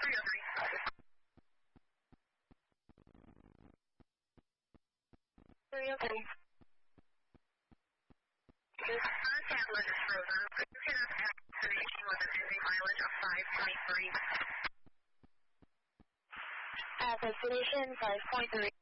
303. Contact was frozen. Please have destination with an ending mileage of 5.3. Destination 5.3.